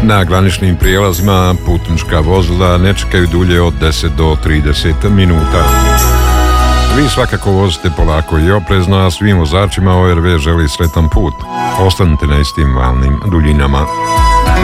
Na graničnim prijelazima putnička vozila ne čekaju dulje od 10 do 30 minuta. Vi svakako vozite polako i oprezno, a svim vozačima ORV želi sretan put. Ostanite na istim valnim duljinama.